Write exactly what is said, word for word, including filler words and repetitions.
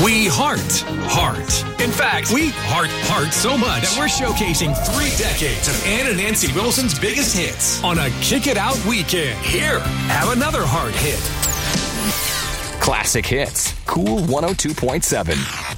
We heart heart. In fact, we heart heart so much that we're showcasing three decades of Ann and Nancy Wilson's biggest hits on a Kick It Out weekend. Here, have another heart hit. Classic Hits. Cool one oh two point seven.